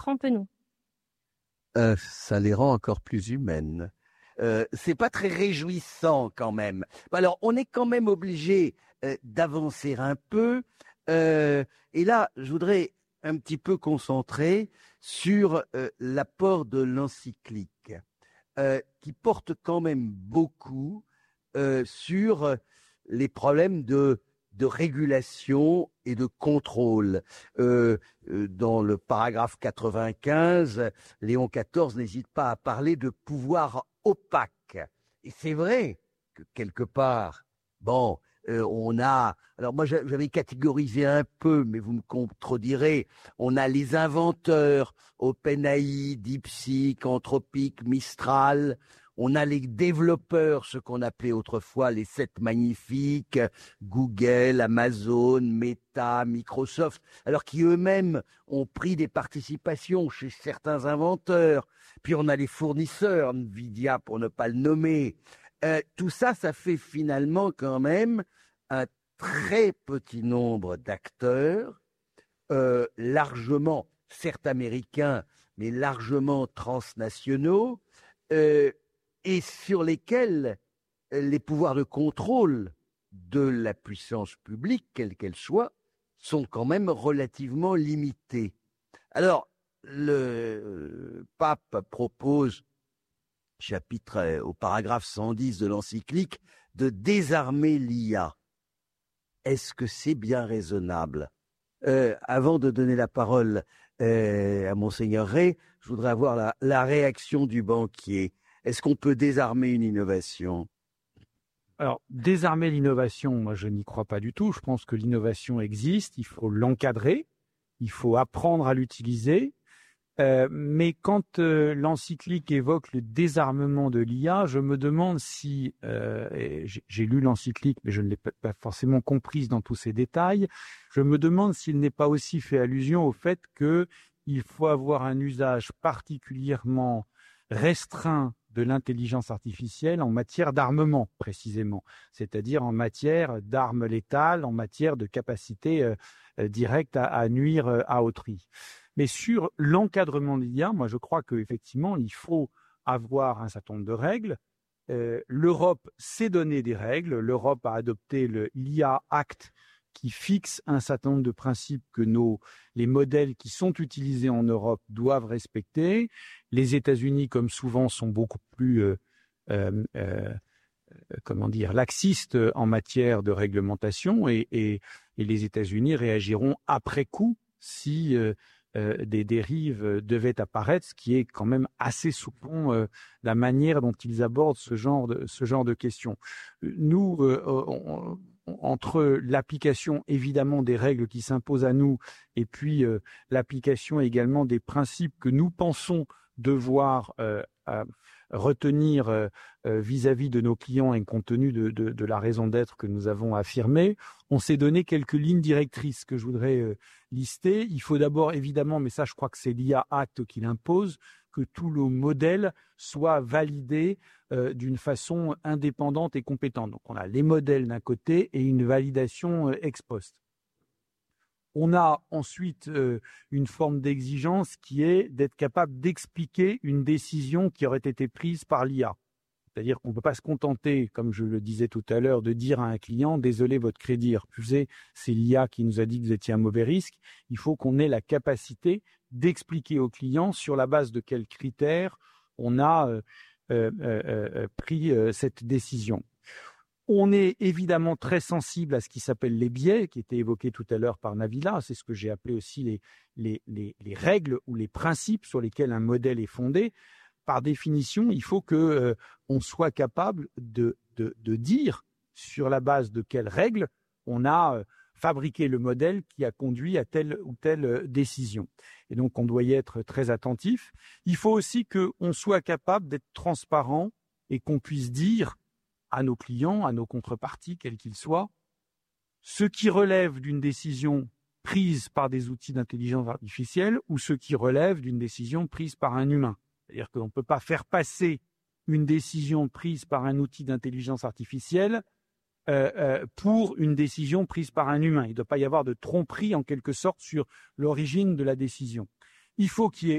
trompe-nous. Ça les rend encore plus humaines. C'est pas très réjouissant quand même. Alors, on est quand même obligé d'avancer un peu. Et là, je voudrais un petit peu concentrer sur l'apport de l'encyclique, qui porte quand même beaucoup sur les problèmes de régulation et de contrôle. Dans le paragraphe 95, Léon XIV n'hésite pas à parler de pouvoir opaque. Et c'est vrai que quelque part, bon, on a, alors moi j'avais catégorisé un peu, mais vous me contredirez, on a les inventeurs, OpenAI, DeepSeek, Anthropic, Mistral. On a les développeurs, ce qu'on appelait autrefois les 7 magnifiques, Google, Amazon, Meta, Microsoft, alors qui eux-mêmes ont pris des participations chez certains inventeurs. Puis on a les fournisseurs, Nvidia pour ne pas le nommer. Tout ça, ça fait finalement quand même un très petit nombre d'acteurs, largement, certes américains, mais largement transnationaux, et sur lesquels les pouvoirs de contrôle de la puissance publique, quelle qu'elle soit, sont quand même relativement limités. Alors, le pape propose, au paragraphe 110 de l'encyclique, de désarmer l'IA. Est-ce que c'est bien raisonnable ? Avant de donner la parole à Monseigneur Rey, je voudrais avoir la réaction du banquier. Est-ce qu'on peut désarmer une innovation ? Alors, désarmer l'innovation, moi je n'y crois pas du tout. Je pense que l'innovation existe, il faut l'encadrer, il faut apprendre à l'utiliser. Mais quand l'encyclique évoque le désarmement de l'IA, je me demande si, j'ai lu l'encyclique, mais je ne l'ai pas forcément comprise dans tous ses détails, je me demande s'il n'est pas aussi fait allusion au fait qu'il faut avoir un usage particulièrement restreint de l'intelligence artificielle en matière d'armement, précisément, c'est-à-dire en matière d'armes létales, en matière de capacité directe à nuire à autrui. Mais sur l'encadrement de l'IA, moi je crois qu'effectivement, il faut avoir un certain nombre de règles. L'Europe s'est donné des règles. L'Europe a adopté l'IA Act qui fixe un certain nombre de principes que les modèles qui sont utilisés en Europe doivent respecter. Les États-Unis, comme souvent, sont beaucoup plus laxistes en matière de réglementation et les États-Unis réagiront après coup si des dérives devaient apparaître, ce qui est quand même assez souvent la manière dont ils abordent ce genre de questions. Nous, entre l'application évidemment des règles qui s'imposent à nous et puis l'application également des principes que nous pensons devoir retenir vis-à-vis de nos clients et compte tenu de la raison d'être que nous avons affirmée, on s'est donné quelques lignes directrices que je voudrais lister. Il faut d'abord évidemment, mais ça je crois que c'est l'IA Act qui l'impose, que tout le modèle soit validé d'une façon indépendante et compétente. Donc on a les modèles d'un côté et une validation ex post. On a ensuite une forme d'exigence qui est d'être capable d'expliquer une décision qui aurait été prise par l'IA. C'est-à-dire qu'on ne peut pas se contenter, comme je le disais tout à l'heure, de dire à un client « Désolé, votre crédit est refusé, c'est l'IA qui nous a dit que vous étiez un mauvais risque ». Il faut qu'on ait la capacité d'expliquer au client sur la base de quels critères on a pris cette décision. On est évidemment très sensible à ce qui s'appelle les biais, qui était évoqué tout à l'heure par Nabila. C'est ce que j'ai appelé aussi les règles ou les principes sur lesquels un modèle est fondé. Par définition, il faut qu'on soit capable de dire sur la base de quelles règles on a fabriqué le modèle qui a conduit à telle ou telle décision. Et donc, on doit y être très attentif. Il faut aussi qu'on soit capable d'être transparent et qu'on puisse dire à nos clients, à nos contreparties, quels qu'ils soient, ce qui relève d'une décision prise par des outils d'intelligence artificielle ou ce qui relève d'une décision prise par un humain. C'est-à-dire qu'on ne peut pas faire passer une décision prise par un outil d'intelligence artificielle pour une décision prise par un humain. Il ne doit pas y avoir de tromperie en quelque sorte sur l'origine de la décision. il faut qu'il y ait